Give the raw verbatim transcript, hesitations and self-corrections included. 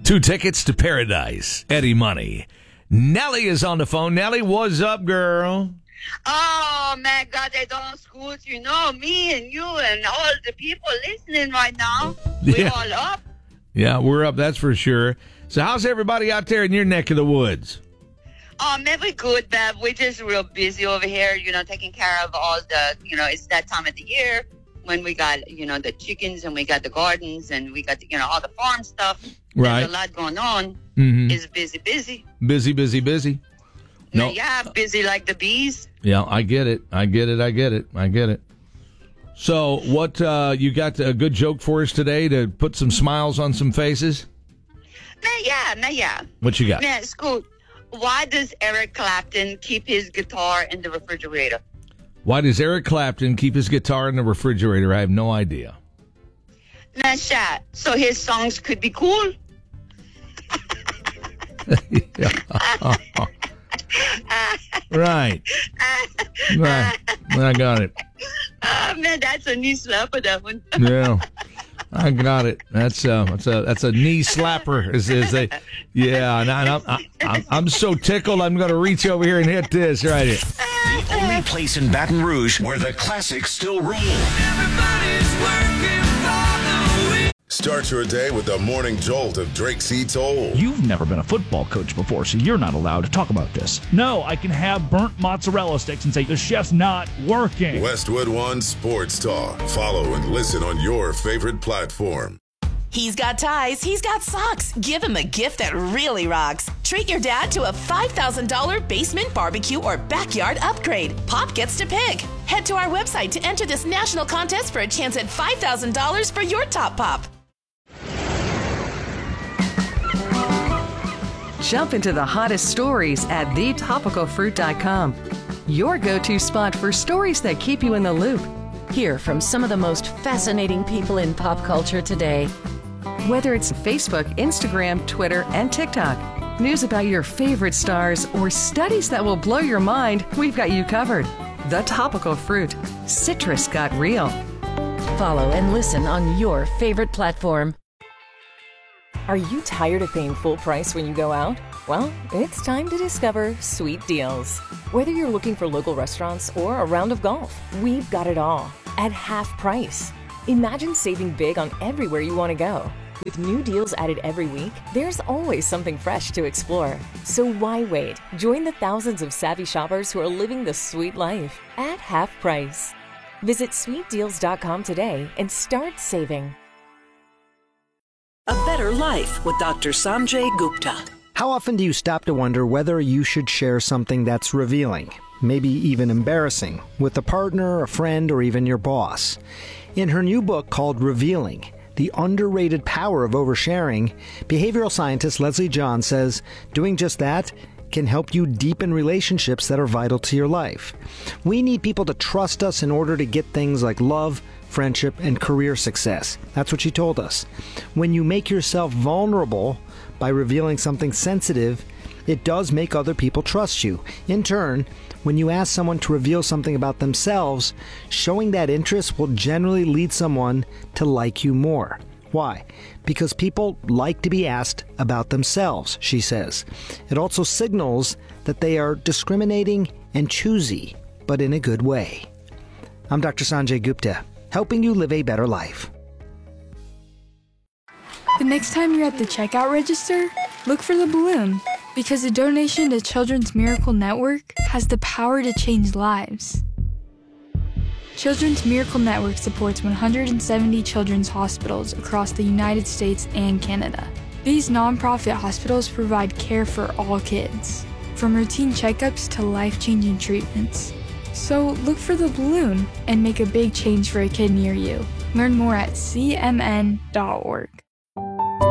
Two tickets to paradise. Eddie Money. Nellie is on the phone. Nellie, what's up, girl? Oh, man, God, they don't school. You know, me and you and all the people listening right now, we Yeah. all up. Yeah, we're up, that's for sure. So how's everybody out there in your neck of the woods? Oh, man, we good, Bev. We're just real busy over here, you know, taking care of all the, you know, it's that time of the year when we got, you know, the chickens and we got the gardens and we got, the, you know, all the farm stuff. Right. There's a lot going on. Mm-hmm. It's busy, busy. Busy, busy, busy. No. Yeah, busy like the bees. Yeah, I get it. I get it. I get it. I get it. So what, uh, you got a good joke for us today to put some smiles on some faces? Man, yeah, man, yeah. What you got? Man, it's cool. Why does Eric Clapton keep his guitar in the refrigerator? Why does Eric Clapton keep his guitar in the refrigerator? I have no idea. Man, chat. So his songs could be cool. Right. Right. I got it. Oh, man, that's a knee slapper, that one. Yeah. I got it. That's uh, that's a that's a knee slapper. Is is a yeah? And I'm I'm, I'm I'm so tickled. I'm going to reach over here and hit this right here. The only place in Baton Rouge where the classics still rule. Everybody's working for the week. Start your day with the morning jolt of Drake C. Toll. You've never been a football coach before, so you're not allowed to talk about this. No, I can have burnt mozzarella sticks and say, the chef's not working. Westwood One Sports Talk. Follow and listen on your favorite platform. He's got ties, he's got socks. Give him a gift that really rocks. Treat your dad to a five thousand dollars basement barbecue or backyard upgrade. Pop gets to pick. Head to our website to enter this national contest for a chance at five thousand dollars for your top pop. Jump into the hottest stories at the topical fruit dot com. Your go-to spot for stories that keep you in the loop. Hear from some of the most fascinating people in pop culture today. Whether it's Facebook, Instagram, Twitter, and TikTok, news about your favorite stars, or studies that will blow your mind, we've got you covered. The Topical Fruit. Citrus got real. Follow and listen on your favorite platform. Are you tired of paying full price when you go out? Well, it's time to discover Sweet Deals. Whether you're looking for local restaurants or a round of golf, we've got it all at half price. Imagine saving big on everywhere you want to go. With new deals added every week, there's always something fresh to explore. So why wait? Join the thousands of savvy shoppers who are living the sweet life at half price. Visit sweet deals dot com today and start saving. A Better Life with Doctor Sanjay Gupta. How often do you stop to wonder whether you should share something that's revealing, maybe even embarrassing, with a partner, a friend, or even your boss? In her new book called Revealing, The Underrated Power of Oversharing, behavioral scientist Leslie John says doing just that can help you deepen relationships that are vital to your life. We need people to trust us in order to get things like love, friendship, and career success. That's what she told us. When you make yourself vulnerable by revealing something sensitive, it does make other people trust you. In turn, when you ask someone to reveal something about themselves, showing that interest will generally lead someone to like you more. Why? Because people like to be asked about themselves, she says. It also signals that they are discriminating and choosy, but in a good way. I'm Doctor Sanjay Gupta, helping you live a better life. The next time you're at the checkout register, look for the balloon, because a donation to Children's Miracle Network has the power to change lives. Children's Miracle Network supports one hundred seventy children's hospitals across the United States and Canada. These nonprofit hospitals provide care for all kids, from routine checkups to life-changing treatments. So look for the balloon and make a big change for a kid near you. Learn more at c m n dot org.